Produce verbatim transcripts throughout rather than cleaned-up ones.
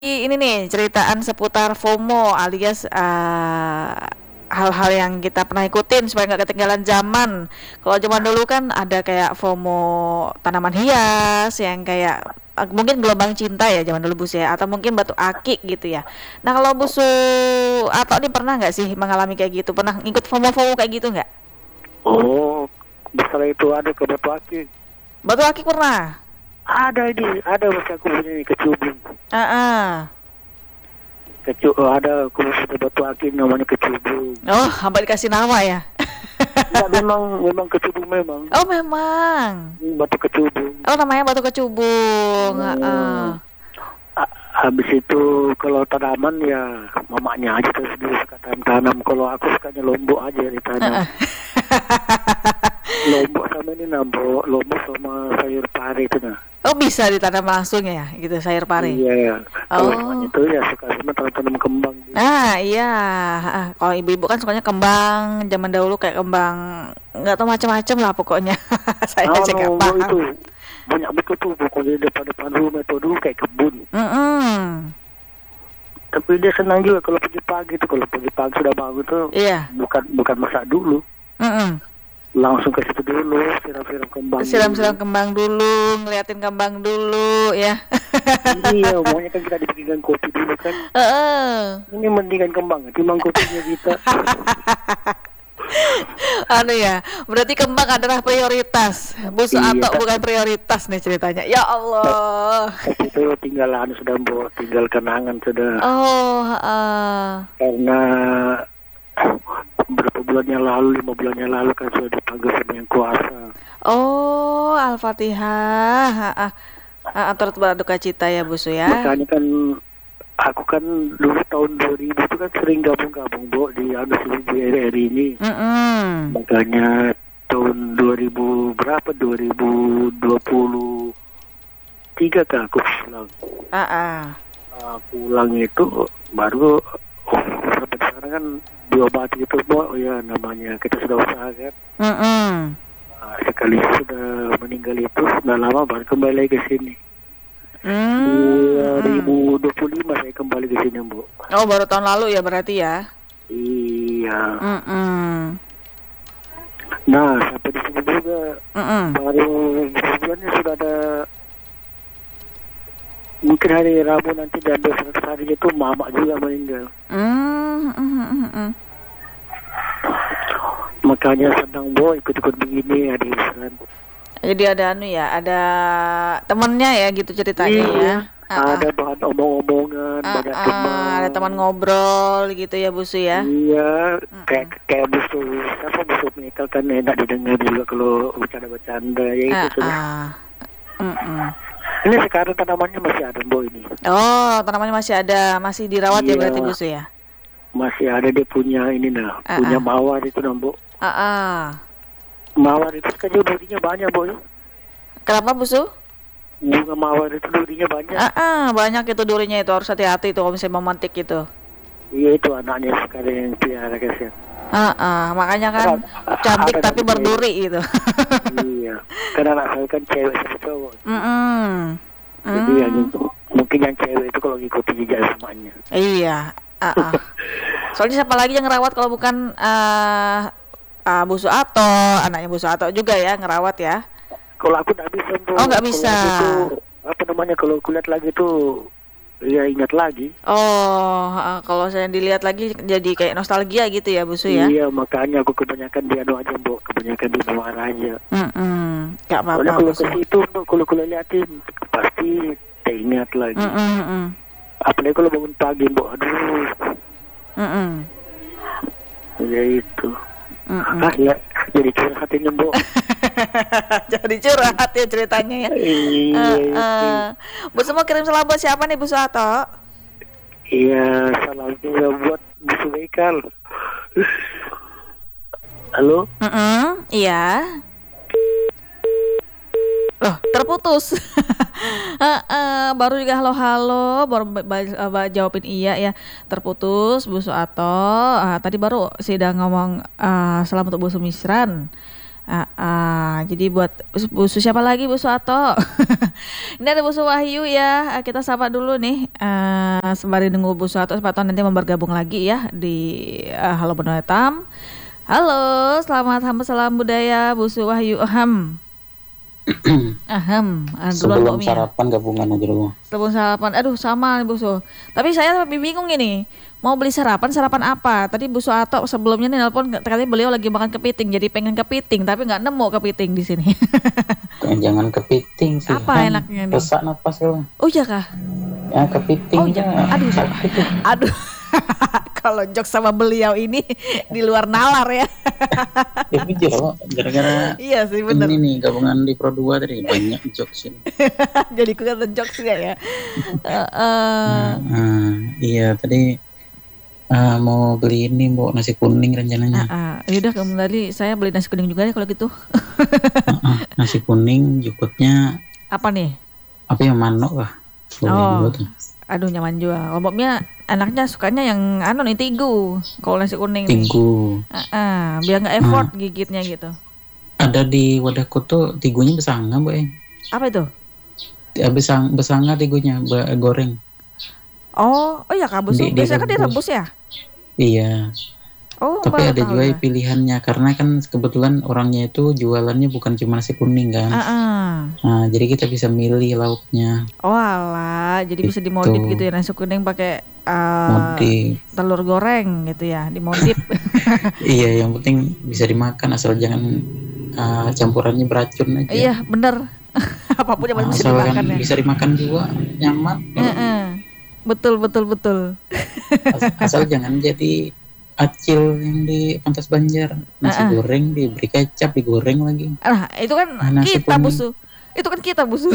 Ini nih ceritaan seputar FOMO alias eh, hal-hal yang kita pernah ikutin supaya nggak ketinggalan zaman. Kalau zaman dulu kan ada kayak FOMO tanaman hias yang kayak eh, mungkin gelombang cinta ya zaman dulu Bus ya, atau mungkin batu akik gitu ya. Nah kalau Busu atau ini pernah nggak sih mengalami kayak gitu? Pernah ikut FOMO-FOMO kayak gitu nggak? Oh, masalah itu ada ke Batu Akik. Batu akik pernah? Ada ini, ada masih aku punya ini kecubung. Ah, ah. Kecu, oh, ada aku punya Batu Akik namanya kecubung. Oh, sampai dikasih nama ya? Enggak, memang memang kecubung memang. Oh memang. Ini batu kecubung. Oh namanya batu kecubung. Heeh. Hmm. A- habis itu kalau tanaman ya mamanya aja terus dia suka tanam-tanam. Kalau aku sukanya lombok aja ditanam. Heeh. Lombok sama ini nambah lombok sama sayur pare itu nah. Oh bisa ditanam langsung ya, gitu sayur pari. Iya, kalau Oh. mamanya itu ya suka sama tanam-tanam kembang gitu. Nah iya. Ah, kalau ibu-ibu kan sukanya kembang zaman dahulu kayak kembang nggak tahu macam-macam lah pokoknya. Saya aja nggak Anu paham. itu banyak betul tuh pokoknya depan-depan rumah itu dulu kayak kebun. Mm-mm. Tapi dia senang juga kalau pagi-pagi tuh, kalau pagi-pagi sudah bangun tuh Iya. bukan bukan masak dulu, Mm-mm. langsung ke situ dulu siram-siram kembang Siram-siram dulu. kembang dulu, ngeliatin kembang dulu ya. Iya, maunya kan kita dibikinkan kopi dulu kan. Heeh. Ini mendingan kembang, timbang kopinya kita. Anu ya, berarti kembang adalah prioritas. Busu Iya, atau tapi, bukan prioritas nih ceritanya. Ya Allah. tapi itu tinggal anu sudah bawa, tinggal kenangan sudah. Oh, heeh. Karena beberapa bulan yang lalu, lima bulan yang lalu kan sudah dipanggil sama yang kuasa. Oh, Al-Fatihah. Heeh. Heeh, turut berduka cita ya Busu ya. Makanya kan aku kan dulu tahun dua ribu itu kan sering gabung-gabung Bo di anu sini di R R I ini. Mm-mm. Makanya tahun dua ribu berapa dua ribu dua puluh tiga kan aku pulang. Ah, ah. Nah, pulang itu baru oh, sampai sekarang kan diobati itu Bo, ya namanya kita sudah usaha kan. Mm-mm. Nah, sekali sudah meninggal itu sudah lama baru kembali lagi ke sini. Mm, mm. dua ribu dua puluh lima saya kembali ke sini, Bu. Oh, baru tahun lalu ya berarti ya. Iya. Mm-mm. Nah, sampai di sini juga Mm-mm. baru sebulannya sudah ada mungkin hari Rabu nanti dan dua ratus hari itu mama juga meninggal. Mm, mm, mm, mm. Makanya senang Bo ikut-ikut begini ada urusan. Jadi ada anu ya, ada temennya ya gitu ceritanya ya. Iya. Ah, ah. Ada bahan omong-omongan, Ah, banyak ah, teman. ada teman ngobrol gitu ya Busu ya. Iya, Mm-mm. kayak kayak busu, siapa busu Michael kan enak didengar juga kalau bercanda-bercanda ya itu Ah, sudah. ah. Mm-mm. Ini sekarang tanamannya masih ada Bo ini. Oh, tanamannya masih ada, masih dirawat ya berarti Iya, Busu ya. masih ada dia punya ini nah, Ah, punya ah. mawar itu nah Bo. Ah, ah. Mawar itu kan juga durinya banyak Bo ya. Kenapa Busu? Bunga mawar itu durinya banyak. Ah, ah, banyak itu durinya itu harus hati-hati itu kalau misalnya memantik gitu. Iya itu anaknya sekarang yang piara kasihan. Ah, ah. Makanya kan Ada, cantik ada tapi anak cewek. berduri gitu. Iya. Karena anak saya kan cewek sama cowok. Mm-mm. Jadi yang Mm. itu, mungkin yang cewek itu kalau ngikutin jejak mamanya. Iya. Ah, ah. Soalnya siapa lagi yang ngerawat kalau bukan eh ah, Busu Ato, anaknya Busu Ato juga ya ngerawat ya. Kalau aku nggak bisa Bro. Oh nggak Kalau bisa. aku tuh apa namanya kalau aku lihat lagi tuh ya ingat lagi. Oh, ah, kalau saya dilihat lagi jadi kayak nostalgia gitu ya Busu ya. Iya makanya aku kebanyakan di anu aja Mbok, kebanyakan di bawah aja. Mm-mm. Gak Soalnya apa-apa kalau ke Busu. situ Mbok, kalau kalau liatin pasti teringat lagi. Mm-mm, mm-mm. Apalagi kalau bangun pagi Mbok, aduh, Mm-mm. ya itu. Mm-mm. Ah ya, jadi curhatin Mbok. Jadi curhat ya ceritanya ya. Iya Eh, itu. eh. Busu mau kirim salam buat siapa nih Busu Ato? Iya, salam juga buat Bisu Bekal. Halo? Mm-mm. Iya. Loh, terputus. Heeh, baru juga halo-halo, baru ba- ba- ba- jawabin iya ya. Terputus Busu Ato. Ah, tadi baru sidang ngomong ah, salam untuk Busu Misran. Ah, ah, jadi buat bus- busu siapa lagi busu Ato? Ini ada busu Wahyu ya. Ah, kita sapa dulu nih. Eh sembari nunggu busu Ato, siapa tahu nanti mau bergabung lagi ya di eh, Halo Budaya Tam. Halo, selamat hamba salam budaya busu Wahyu. Aham. Aham. Ah, duluan Mbak Sebelum Mia. sarapan gabungan aja dulu. Sebelum sarapan, aduh sama nih busu. Tapi saya tapi bingung ini. Mau beli sarapan, sarapan apa? Tadi busu Ato sebelumnya nih nelpon katanya beliau lagi makan kepiting, jadi pengen kepiting tapi nggak nemu kepiting di sini. Jangan kepiting sih. Apa kan enaknya nih? Sesak napas lo. Oh iya kah? Ya kepiting. Oh iya. ya, Aduh, sakit tuh. aduh. Kalau jok sama beliau ini di luar nalar ya. Ya jujur loh, gara-gara Iya sih bener. ini nih gabungan di Pro dua tadi banyak jokes ini. Jadi kelihatan jokes gak ya? Eh, eh, Nah, iya tadi ah, mau beli ini mau nasi kuning rencananya. ah, ah. Yaudah kembali saya beli nasi kuning juga deh kalau gitu. Ah, ah, nasi kuning jukutnya Apa nih? apa ya manok lah. Boleh Oh. juga tuh. Aduh nyaman juga. Lomboknya anaknya sukanya yang anu nih tigu. Kalau nasi kuning nih. Tigu. Ah, ah, biar nggak effort gigitnya gitu. Ada di wadahku tuh tigunya besanga, Boy. Apa itu? Ya, besang besanga tigunya ba- goreng. Oh, oh ya kabus. Di- Biasanya kan direbus. direbus ya. Iya. Oh, Tapi baru ada tahu juga ya. pilihannya karena kan kebetulan orangnya itu jualannya bukan cuma nasi kuning kan. Ah, ah. Nah, jadi kita bisa milih lauknya. Oh alah, jadi bisa Gitu. dimodif gitu ya nasi kuning pakai uh, Modif. telur goreng gitu ya, dimodif. Iya, yang penting bisa dimakan asal jangan uh, campurannya beracun aja. Iya, bener. Apapun yang bisa asal dimakan ya. bisa dimakan juga nyaman. Heeh. Betul, betul, betul. As- asal jangan jadi acil yang di Pantas Banjar. Nasi Ah, ah. goreng diberi kecap, digoreng lagi. Nah, itu kan Ah, nasi kita kuning. busu. Itu kan kita busu.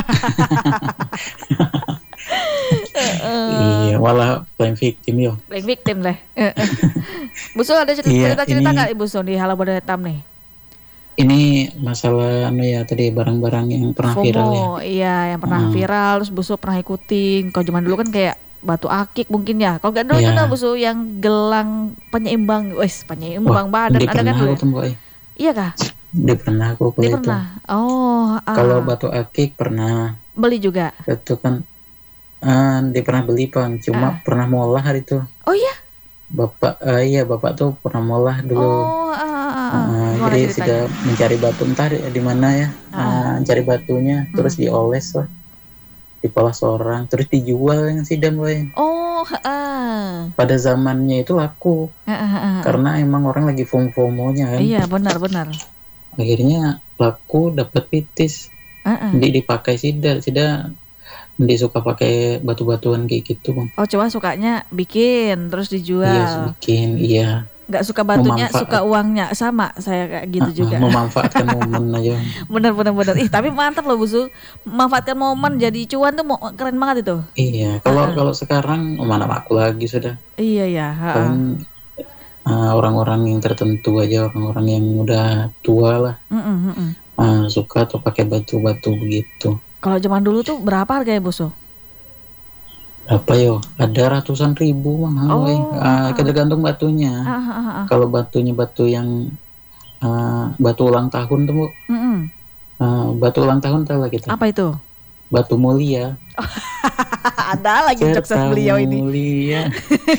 Iya, malah playing victim yo. Playing victim lah. Heeh. Busu ada cerita Iya, cerita, cerita ini- nggak Ibu Su di Halo Budaya Tam nih? Ini masalah anu ya tadi barang-barang yang pernah viral ya. FOMO, iya yang pernah Hmm. viral, terus Busu pernah ikutin. Kalau zaman dulu kan kayak batu akik mungkin ya. Kalau nggak dulu itu Iya. nah Busu yang gelang penyeimbang, wes penyeimbang badan dia ada kan pernah dulu aku ya? tuh, Boy. Iya kah? Dia pernah aku Dia kalau itu. pernah. Oh, ah. Kalau batu akik pernah. Beli juga. Itu kan ah, dia pernah beli Bang, cuma Ah. pernah molah hari itu. Oh iya. Bapak eh, iya bapak tuh pernah molah dulu. Oh, ah, ah, ah, ah. Ah, Gimana jadi ceritanya? sudah mencari batu entah di, di mana ya. Ah. Ah, cari batunya terus dioles lah. Dipoles orang terus dijual yang sidam Boy. Oh, ah. Pada zamannya itu laku Ah, ah, ah, ah. karena emang orang lagi FOMO-FOMO-nya kan. Iya, benar-benar. Akhirnya laku dapat pitis. Ah, ah. Di dipakai Sida, Sida dia suka pakai batu-batuan kayak gitu Bang. Oh, cuma sukanya bikin terus Iya dijual. bikin, iya. Nggak suka batunya, Memanfaat- suka uangnya. Sama saya kayak gitu Ah, juga. ah, memanfaatkan momen aja. Bener bener bener. Ih tapi mantap loh Busu. Memanfaatkan momen jadi cuan tuh mo- keren banget itu. Iya, kalau kalau sekarang oh, mana aku lagi sudah. Iya ya. ha-ha. Paling ah, orang-orang yang tertentu aja, orang-orang yang udah tua lah, Mm-mm, mm-mm. ah, suka tuh pakai batu-batu begitu. Kalau zaman dulu tuh berapa harganya Busu? Apa yo? Ada ratusan ribu mahal, Oh, Boy. Ah, ah. tergantung batunya. Ah, ah, ah, ah. Kalau batunya batu yang ah, batu ulang tahun tuh, Bu. Mm-mm. Ah, batu ulang tahun tahu lah kita. Apa itu? Batu mulia. Ada lagi jokes Serta beliau ini. mulia.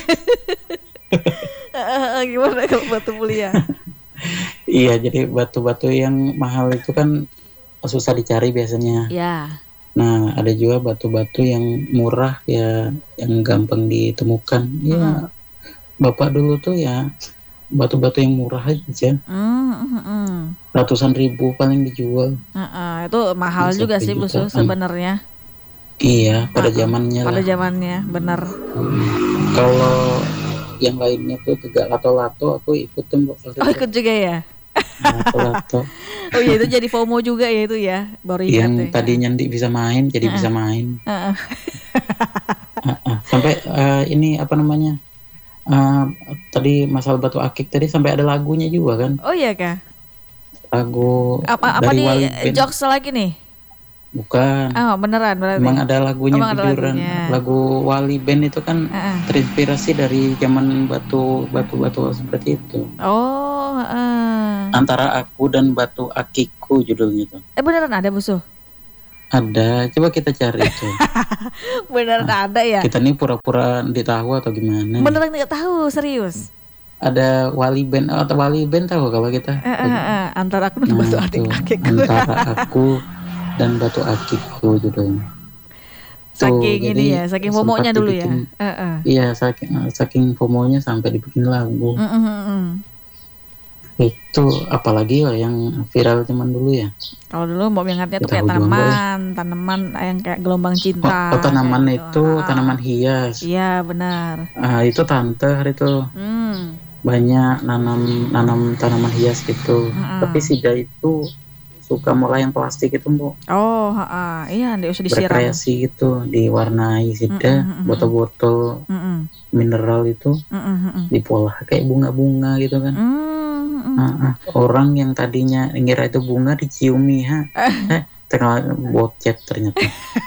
Gimana kalau batu mulia? Iya, jadi batu-batu yang mahal itu kan susah dicari biasanya. Ya. Nah, ada juga batu-batu yang murah ya, yang gampang ditemukan. Ya, bapak dulu tuh ya batu-batu yang murah aja, Mm, mm, mm. ratusan ribu paling dijual. Ah, ah. Itu mahal Bisa juga sih Busu jutaan. sebenarnya. Iya, pada Ah, zamannya Pada lah. zamannya, bener. Kalau yang lainnya tuh juga lato-lato, aku ikut tuh Mbak, waktu Oh itu. ikut juga ya? Lato-lato. Oh iya itu jadi FOMO juga ya itu ya. Baru ingat Yang deh. tadinya nggak bisa main jadi Ah, bisa main. Ah, ah. Ah, ah. Sampai eh, ini apa namanya? Eh, tadi masalah batu akik tadi sampai ada lagunya juga kan? Oh iya kah? Lagu Apa apa dari nih Wali Band. jokes lagi nih? Bukan. Oh beneran berarti. Emang ada lagunya Emang ada beneran. lagunya. Lagu Wali Band itu kan Ah, ah. terinspirasi dari zaman batu batu batu seperti itu. Oh, ah. Antara Aku dan Batu Akiku judulnya tuh. Eh beneran ada Bu Su? Ada, coba kita cari tuh. Beneran ada ya? Kita nih pura-pura ditahu atau gimana? Beneran nggak tahu, serius. Ada Wali Band atau Wali Band tahu kalau kita. Eh, eh, eh. Antara Aku dan Nah, Batu tuh, Akiku. Antara Aku dan Batu Akiku judulnya. Saking Tuh, ini jadi ya, saking sempat fomonya dulu ya. dibikin- Eh, eh. Iya, saking saking FOMO-nya sampai dibikin lagu. Mm, mm, mm, mm. Itu apalagi ya yang viral zaman dulu ya. Kalau dulu Mbak ingatnya tuh Kita kayak tahu juga, tanaman, tanaman yang kayak gelombang Oh, cinta. oh, tanaman kayak gitu. itu Ah, ah. tanaman hias. Iya benar. Ah, itu tante hari itu Hmm. banyak nanam nanam tanaman hias gitu. Mm-mm. Tapi si Da itu suka mulai yang plastik itu, Bu. Oh, ha, ha. Iya, nggak usah disiram. Berkreasi gitu, diwarnai Sida, Mm-mm, mm-mm. botol-botol Mm-mm, mineral itu mm-mm, mm-mm. dipola kayak bunga-bunga gitu kan. Mm, mm-mm. Ah, ah. Orang yang tadinya ngira itu bunga diciumi, ha. Eh, ternyata bocet ternyata.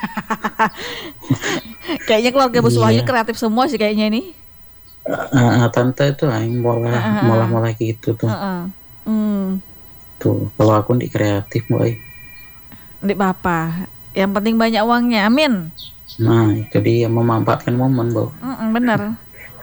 Kayaknya keluarga Bu Suwahyu Iya. kreatif semua sih kayaknya ini. Ah, ah, tante itu aing molah Ah, ah, ah. molah-molah gitu tuh. Heeh. Hmm. Tuh, kalau aku di kreatif, boy. Ndik apa. Yang penting banyak uangnya. Amin. Nah, itu dia memanfaatkan momen, Bu. Mm-mm, bener.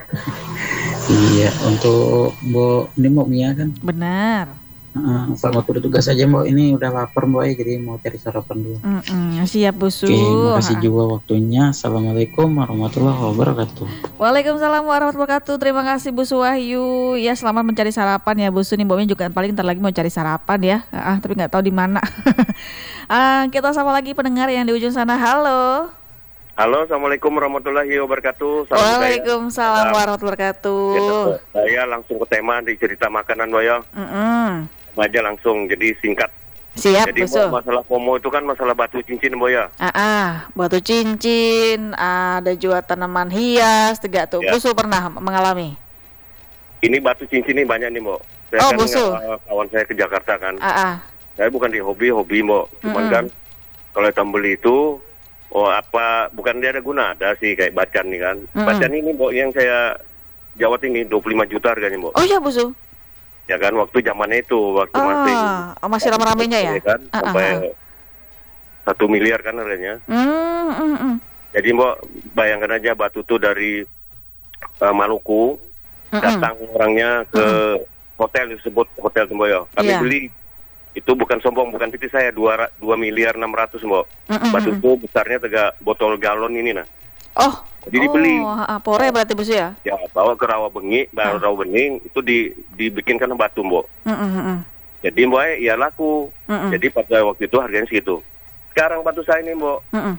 Iya, untuk Bu, ini mau Mia kan? Benar. Uh, selamat bertugas aja, Mbak. Ini udah lapar, Mbak, jadi mau cari sarapan dulu. Mm-mm, siap Bu Su. Oke, makasih Ha. juga waktunya. Assalamualaikum warahmatullahi wabarakatuh. Waalaikumsalam warahmatullahi wabarakatuh. Terima kasih Bu Suwahyu. Ya selamat mencari sarapan ya Bu Su. Nih Mbak Min juga paling ntar lagi mau cari sarapan ya. Ah, tapi nggak tahu di mana. Ah, kita sama lagi pendengar yang di ujung sana. Halo. Halo, assalamualaikum warahmatullahi wabarakatuh. Salam Waalaikumsalam saya. warahmatullahi wabarakatuh. Ya, saya langsung ke tema di cerita makanan, Boyo. Mm-mm. Aja langsung, jadi singkat. Siap Jadi Bu Su. Bo, masalah FOMO itu kan masalah batu cincin, Boyo. Ah, ah, batu cincin, ada juga tanaman hias, tiga tuh. Ya. Bu Su pernah mengalami. Ini batu cincin ini banyak nih, Bo. Saya Oh, kan Bu Su. eh, kawan saya ke Jakarta kan. Ah, ah. Saya bukan di hobi-hobi, Bo. Cuman Mm-mm. kan kalau kita beli itu, oh apa, bukan dia ada guna, ada sih kayak bacan nih kan. Mm-mm. Bacan ini, Bo, yang saya jawab ini dua puluh lima juta harganya, Bo. Oh iya Bu Su. Ya kan, waktu zamannya itu, waktu masih Ah, oh, masih rame-ramenya ya? kan, Ah, ah, sampai ah. satu miliar kan harganya. Hmm, mm, mm. Jadi Mbok bayangkan aja batu tuh dari uh, Maluku Mm-mm. datang orangnya ke hotel disebut Hotel Temboyo. Kami Iya. beli itu bukan sombong, bukan titik saya dua dua miliar enam ratus Mbok. Mm-mm, Batu mm-mm. itu besarnya tiga botol galon ini nah. Oh, Jadi dibeli. Oh, ah, ah, pore berarti Bu Su ya? Ya bawa ke Rawabengi, baru Ah. Rawabening itu di dibikinkan batu Mbok. Mm-mm, mm-mm. Jadi Mbok ya laku. Mm-mm. Jadi pada waktu itu harganya segitu. Sekarang batu saya ini Mbok Mm-mm.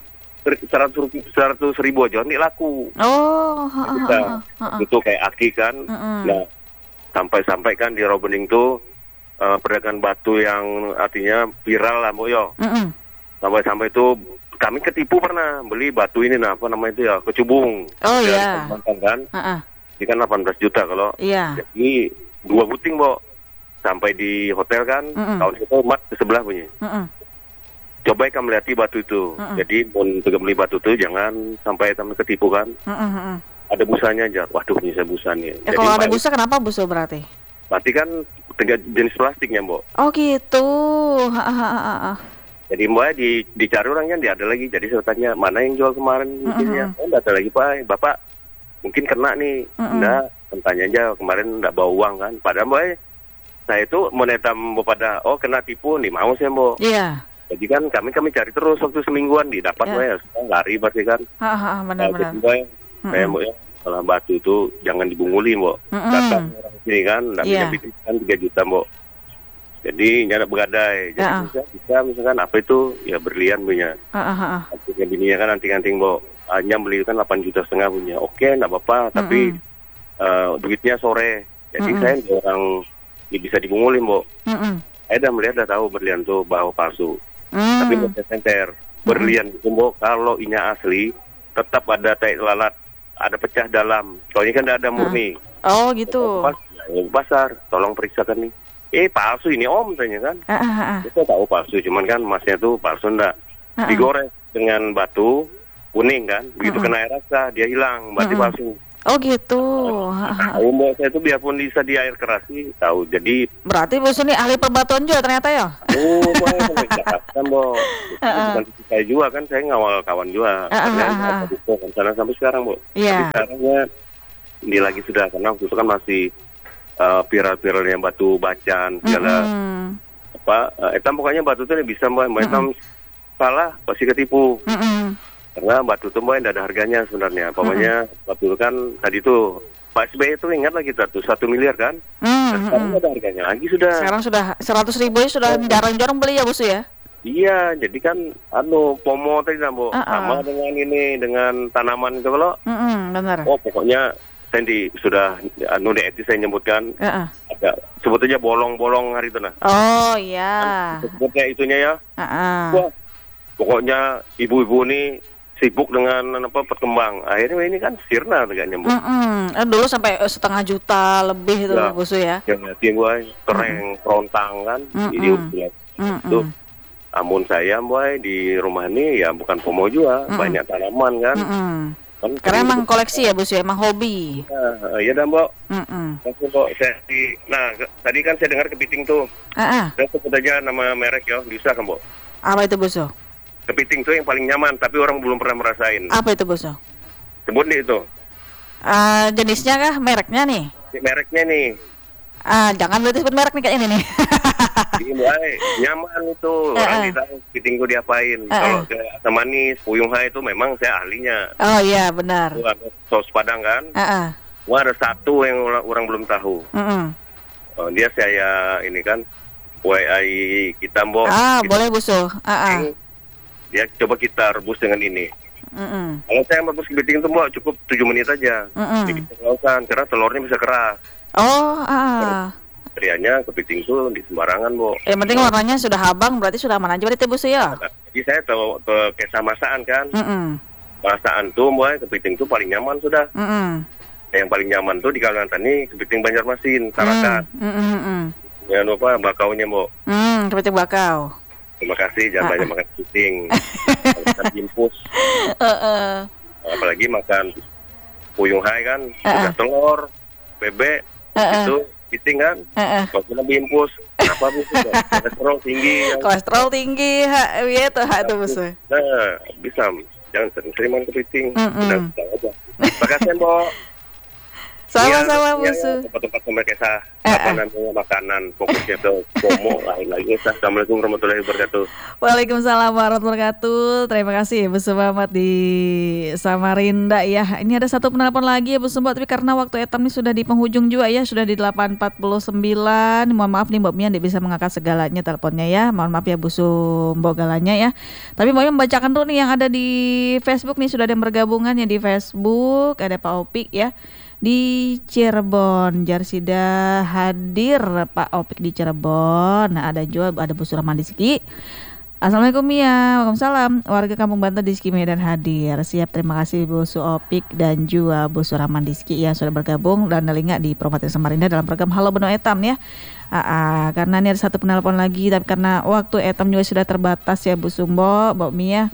seratus ribu aja nih laku. Oh, ha, ha, Bisa. ha, ha, ha. Itu kayak aki kan. Mm-mm. Nah, sampai-sampai kan di Rawabening tuh eh, perdagangan batu yang artinya viral lah, Mbok yo. Mm-mm. Sampai-sampai itu kami ketipu pernah beli batu ini nah apa namanya itu ya, kecubung. Oh, Dari iya. Kalimantan kan. Ah, ah. Ini kan delapan belas juta kalau. Iya. Jadi dua buting, Mbok. Sampai di hotel kan, Mm-mm. tahun itu mat ke sebelah punya. Mm-mm. Coba kamu lihat batu itu. Mm-mm. Jadi mau beli batu itu jangan sampai kamu ketipu kan. Mm-mm, mm-mm. Ada busanya aja. Waduh, ini saya busa nih. Ya, kalau ada busa kenapa Bu Su berarti? Berarti kan tiga jenis plastiknya, Mbok. Oh gitu. Ha, ha, ha, ha, ha. Jadi Mbak di, dicari orangnya, dia ada lagi. Jadi saya tanya, mana yang jual kemarin? Mungkinnya, oh enggak ada lagi Pak. Bapak mungkin kena nih. Mm-mm. Enggak, tanya aja kemarin enggak bawa uang kan. Padahal Mbak, saya itu mau netam pada, oh kena tipu nih, mau saya Mbak. Iya. Jadi kan kami kami cari terus waktu semingguan, didapat Ya. Mbak ya. Sekarang lari berarti kan. Ha, ha, ha, Nah, benar-benar. jadi Mbak, saya Mm-mm. Mbak ya, kalau batu itu jangan dibunguli Mbak. Mm-mm. Datang orang sini kan, dan Iya. yeah. kan tiga juta Mbak. Jadi nyada begadai. Jadi Ya. bisa, bisa misalkan apa itu, ya berlian punya. Ha, ha, ha, ha. Punya bininya kan anting-anting Mbok. Hanya beli kan delapan juta setengah punya. Oke, enggak apa-apa, tapi Mm-mm. eh, duitnya sore. Jadi Mm-mm. saya ada orang ya bisa dimungulin, Mbok. Mm-mm. Saya udah melihat udah tahu berlian tuh bahu palsu. Mm. Tapi center berlian itu Mbok, kalau inya asli tetap ada tai lalat, ada pecah dalam. Kalau ini kan nggak ada murni. Oh gitu. Pas ya, pasar, tolong periksakan nih. Eh palsu ini Om tanya kan. Ah, ah, ah, ah. Kita tahu palsu, cuman kan emasnya tuh palsu enggak. Ah, ah. Digoreng dengan batu kuning kan, begitu Mm-mm. kena air rasa dia hilang, berarti Mm-mm. palsu. Oh gitu. Tahu mbok, saya itu biarpun bisa di air keras sih tahu. Jadi Berarti Bu Su ini ahli perbatuan juga ternyata ya? oh mbok sampai Jakarta mbok. Bukan saya juga kan, saya ngawal kawan juga. Karena itu kan sana sampai sekarang mbok. Tapi Iya. sekarang ya ini lagi sudah, karena waktu itu kan masih uh, viral-viralnya batu bacan segala Mm-mm. apa. Uh, etam pokoknya batu itu bisa mbak, mbak etam salah pasti ketipu. Mm-mm. Karena batu itu mbak tidak ada harganya sebenarnya. Pokoknya waktu itu kan tadi tuh Pak S B Y itu ingat lah kita tuh satu miliar kan. Mm, Dan sekarang mm-mm. ada harganya lagi sudah. Sekarang sudah seratus ribu aja sudah jarang-jarang beli ya Bu Su ya? Iya, jadi kan anu pomo tadi Nambo, Uh-uh. sama dengan ini dengan tanaman itu kalau Mm-mm, benar. oh pokoknya saya di, sudah anu di etis saya nyebutkan Uh-uh. ada sebut aja bolong-bolong hari itu nah. Oh iya. Sebutnya itunya ya. Uh-uh. Wah, pokoknya ibu-ibu ini sibuk dengan apa perkembang. Akhirnya ini kan sirna tegaknya Bu. Mm-mm. Eh, dulu sampai eh, setengah juta lebih itu Ya. Bu Su ya. Yang nanti gue keren kerontang kan. Jadi Mm-mm. udah Mm-mm. itu amun saya boy di rumah ini ya bukan pomo juga, Mm-mm. banyak tanaman kan. Mm-mm. Kan Karena sering emang gitu. koleksi ya Bu Su, emang hobi. Nah, iya dah Mbok. Mm-mm. Langsung Mbok, saya di, nah ke- tadi kan saya dengar kepiting tuh. Ah, ah. Saya sebut aja nama merek ya, bisa kan Mbok. Apa itu Bu Su? Kepiting tuh yang paling nyaman, tapi orang belum pernah merasain. Apa itu Bu Su? Sebut nih itu, Ah, jenisnya kah? Mereknya nih? Ini mereknya nih. Ah, jangan berarti sebut merek nih kayak ini nih. Jadi Mbok, ay, nyaman itu. Eh, Orang eh. tidak tahu kepiting tuh diapain. Eh, Kalau eh. ke asam manis, puyung hai itu memang saya ahlinya. Oh iya benar. Itu ada saus padang kan. Ah, ah. Wah ada satu yang orang, orang belum tahu. Mm-mm. Oh, dia saya ini kan W I kita Mbok. Ah, Kita- boleh Bu Su. Ah, ah. Ya coba kita rebus dengan ini. Mm-mm. Kalau saya merebus kepiting itu Mbak cukup tujuh menit aja. Mm-mm. Jadi kelautan karena telurnya bisa keras. Oh, ah. Teriaknya kepiting itu di sembarangan, Bu. Yang penting warnanya sudah abang, berarti sudah aman aja berarti Bu Su ya. Nah, jadi saya tahu ke kisah masakan kan. Mm-mm. Masakan tuh Mbak, kepiting itu paling nyaman sudah. Mm-mm. Yang paling nyaman tuh di Kalimantan ini kepiting Banjarmasin, Tarakan. Mm, mm, mm, mm. Jangan lupa bakaunya, Bu. Hmm, kepiting bakau. Terima kasih, jangan Ah. banyak makan kepiting. Makan impus. Heeh. Apalagi makan puyung hai kan, Ah, udah telur, bebek, Heeh. itu kepiting kan. Heeh. Kalau kita bimpus, kenapa bisa? Kolesterol tinggi. Yang... Kolesterol tinggi, ha, iya tuh, ha tuh Bu Su. Nah, bisa. Jangan sering-sering makan kepiting. Mm-mm. Udah, udah aja. Terima kasih, Mbok. Sama-sama Bu Iya, Su. iya, tempat-tempat sampai kisah Eh, apa eh. namanya makanan fokusnya ke pomo lain lagi. Assalamualaikum warahmatullahi wabarakatuh. Waalaikumsalam warahmatullahi wabarakatuh. Terima kasih Bu Sumamat di Samarinda ya. Ini ada satu penelpon lagi ya Bu Sumamat, tapi karena waktu etam ini sudah di penghujung juga ya, sudah di delapan empat puluh sembilan. Mohon maaf nih Mbak Mia tidak bisa mengangkat segalanya teleponnya ya. Mohon maaf ya Bu Sumbo galanya ya. Tapi Mbak Mia membacakan dulu nih yang ada di Facebook nih, sudah ada yang bergabungan ya di Facebook. Ada Pak Opik ya di Cirebon, Jarsida hadir Pak Opik di Cirebon. Nah, ada juga ada Bu Suraman Diski. Assalamualaikum Mia, waalaikumsalam. Warga Kampung Banten Diski Medan hadir. Siap, terima kasih Bu Su Opik dan juga Bu Suraman Diski yang sudah bergabung dan telinga di Promoter Samarinda dalam program Halo Beno Etam ya. Ah, ah, karena ini ada satu penelpon lagi, tapi karena waktu Etam juga sudah terbatas ya Bu Sumbo, Mbak Mia.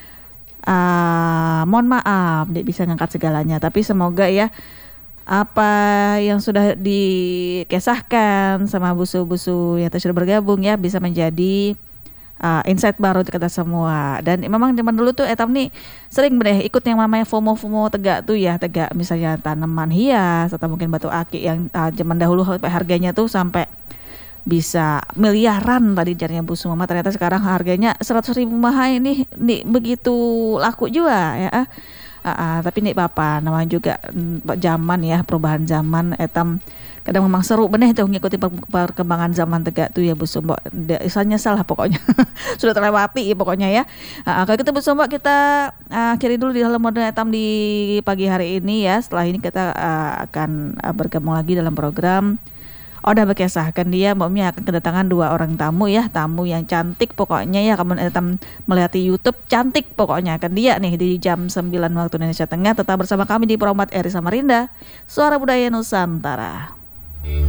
Ah, mohon maaf, tidak bisa ngangkat segalanya, tapi semoga ya apa yang sudah dikisahkan sama busu-busu yang sudah bergabung ya bisa menjadi uh, insight baru untuk kita semua. Dan memang zaman dulu tuh etam nih sering bener ikut yang namanya FOMO-FOMO tegak tuh ya, tegak misalnya tanaman hias atau mungkin batu akik yang uh, zaman dahulu sampai harganya tuh sampai bisa miliaran tadi jarnya Bu Sumama, ternyata sekarang harganya seratus ribu mahal ini nih begitu laku juga ya. Uh, uh, tapi nih papa namanya juga mm, zaman ya, perubahan zaman etam kadang memang seru bener tuh ngikuti per- perkembangan zaman tegak tuh ya Bu Sumbo. Isanya salah pokoknya sudah terlewati ya pokoknya ya. Uh, uh, kalau gitu Bu Sumbo kita uh, akhiri dulu di Halo Modern Etam di pagi hari ini ya. Setelah ini kita uh, akan uh, bergabung lagi dalam program Odah Berkisahkan dia. Mbak Mia akan kedatangan dua orang tamu ya, tamu yang cantik pokoknya ya. Kamu etam melihat di YouTube cantik pokoknya akan dia nih di jam sembilan waktu Indonesia Tengah. Tetap bersama kami di Promat Eri Samarinda, Suara Budaya Nusantara.